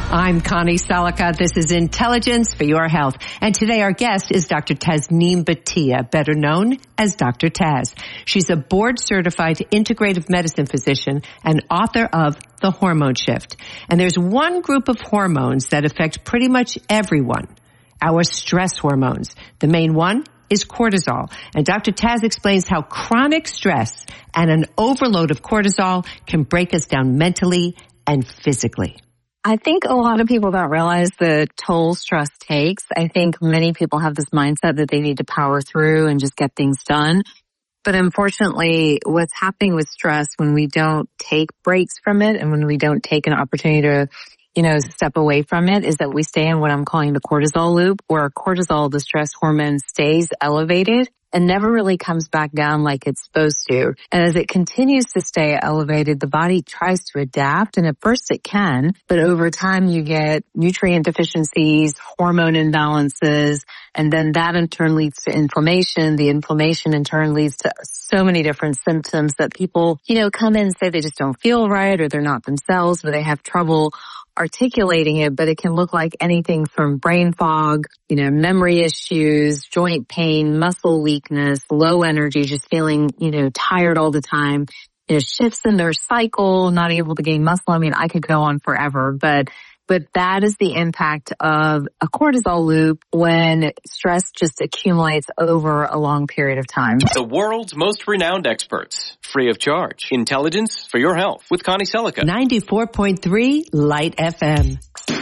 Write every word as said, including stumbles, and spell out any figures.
I'm Connie Salica. This is Intelligence for Your Health. And today our guest is Doctor Tasneem Bhatia, better known as Doctor Taz. She's a board-certified integrative medicine physician and author of The Hormone Shift. And there's one group of hormones that affect pretty much everyone, our stress hormones. The main one is cortisol. And Doctor Taz explains how chronic stress and an overload of cortisol can break us down mentally and physically. I think a lot of people don't realize the toll stress takes. I think many people have this mindset that they need to power through and just get things done. But unfortunately, what's happening with stress when we don't take breaks from it and when we don't take an opportunity to, you know, step away from it is that we stay in what I'm calling the cortisol loop, where cortisol, the stress hormone, stays elevated and never really comes back down like it's supposed to. And as it continues to stay elevated, the body tries to adapt, and at first it can, but over time you get nutrient deficiencies, hormone imbalances, and then that in turn leads to inflammation. The inflammation in turn leads to so many different symptoms that people, you know, come in and say they just don't feel right or they're not themselves, or they have trouble articulating it, but it can look like anything from brain fog, you know, memory issues, joint pain, muscle weakness, low energy, just feeling, you know, tired all the time, you know, shifts in their cycle, not able to gain muscle. I mean, I could go on forever, but But that is the impact of a cortisol loop when stress just accumulates over a long period of time. The world's most renowned experts, free of charge. Intelligence for Your Health with Connie Salica. ninety-four point three Light F M.